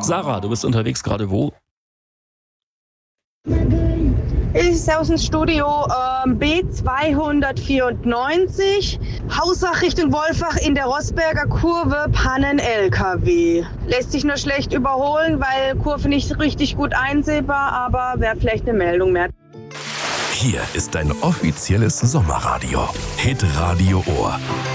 Sarah, du bist unterwegs gerade wo? Ich aus dem Studio B294, Hausach Richtung Wolfach in der Rossberger Kurve, Pannen-LKW. Lässt sich nur schlecht überholen, weil Kurve nicht richtig gut einsehbar, aber wäre vielleicht eine Meldung mehr. Hier ist dein offizielles Sommerradio. Hitradio Ohr.